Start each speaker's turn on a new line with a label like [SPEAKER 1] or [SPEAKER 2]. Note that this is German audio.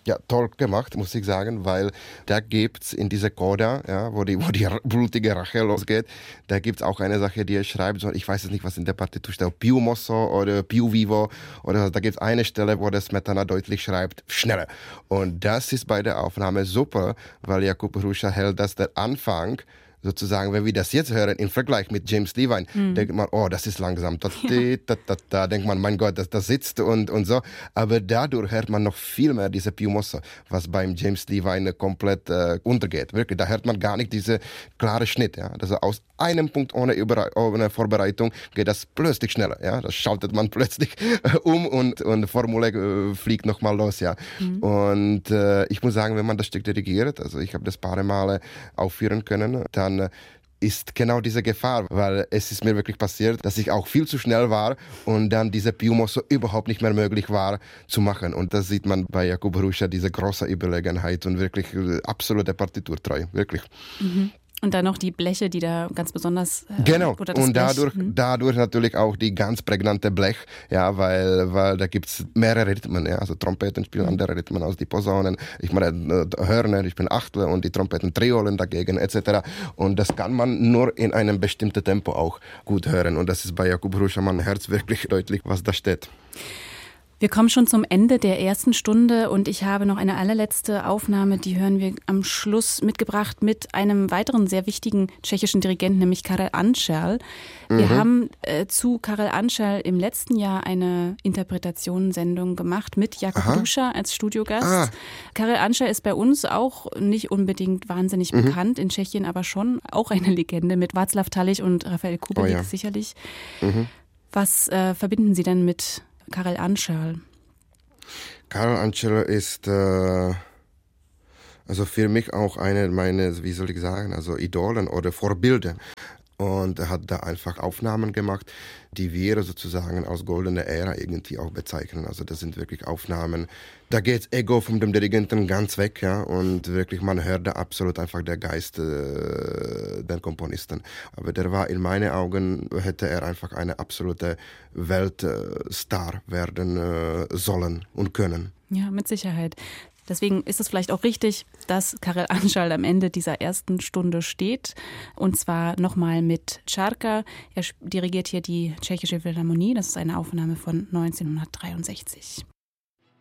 [SPEAKER 1] Ja, toll gemacht, muss ich sagen, weil da gibt's in dieser Coda, ja, wo die blutige Rache losgeht, da gibt's auch eine Sache, die er schreibt, so, ich weiß jetzt nicht, was in der Partitur steht, più mosso oder più vivo, oder da gibt's eine Stelle, wo der Smetana deutlich schreibt, schneller. Und das ist bei der Aufnahme super, weil Jakub Hruša hält, dass der Anfang sozusagen, wenn wir das jetzt hören, im Vergleich mit James Levine, denkt man, oh, das ist langsam. Da denkt man, mein Gott, das sitzt und so. Aber dadurch hört man noch viel mehr diese più mosso, was beim James Levine komplett untergeht. Wirklich, da hört man gar nicht diese klare Schnitt. Ja? Also aus einem Punkt ohne Vorbereitung geht das plötzlich schneller. Ja? Das schaltet man plötzlich und Formule fliegt nochmal los. Ja? Und ich muss sagen, wenn man das Stück dirigiert, also ich habe das paar Male aufführen können, dann ist genau diese Gefahr, weil es ist mir wirklich passiert, dass ich auch viel zu schnell war und dann diese più mosso überhaupt nicht mehr möglich war zu machen. Und das sieht man bei Jakub Hruša, diese große Überlegenheit und wirklich absolute Partiturtreu, wirklich.
[SPEAKER 2] Und dann noch die Bleche, die da ganz besonders...
[SPEAKER 1] Genau, und dadurch natürlich auch die ganz prägnante Blech, ja, weil da gibt's mehrere Rhythmen, ja, also Trompeten spielen andere Rhythmen als die Posaunen, ich meine Hörner, ich bin Achtel und die Trompeten Triolen dagegen etc. Und das kann man nur in einem bestimmten Tempo auch gut hören und das ist bei Jakub Hruša, man hört wirklich deutlich, was da steht.
[SPEAKER 2] Wir kommen schon zum Ende der ersten Stunde und ich habe noch eine allerletzte Aufnahme, die hören wir am Schluss mitgebracht mit einem weiteren sehr wichtigen tschechischen Dirigenten, nämlich Karel Ančerl. Wir haben zu Karel Ančerl im letzten Jahr eine Interpretationssendung gemacht mit Jakub Hruša als Studiogast. Karel Ančerl ist bei uns auch nicht unbedingt wahnsinnig bekannt, in Tschechien aber schon auch eine Legende mit Václav Talich und Rafael Kubelik sicherlich. Was verbinden Sie denn mit Karel Ančerl?
[SPEAKER 1] Karel Ančerl ist also für mich auch eine meiner, wie soll ich sagen, also Idolen oder Vorbilder. Und er hat da einfach Aufnahmen gemacht, die wir sozusagen als goldene Ära irgendwie auch bezeichnen. Also das sind wirklich Aufnahmen, da geht's Ego von dem Dirigenten ganz weg, ja, und wirklich man hört da absolut einfach der Geist der Komponisten. Aber der war in meinen Augen, hätte er einfach eine absolute Weltstar werden sollen und können.
[SPEAKER 2] Ja, mit Sicherheit. Deswegen ist es vielleicht auch richtig, dass Karel Ančerl am Ende dieser ersten Stunde steht. Und zwar nochmal mit Čarka. Er dirigiert hier die Tschechische Philharmonie. Das ist eine Aufnahme von 1963.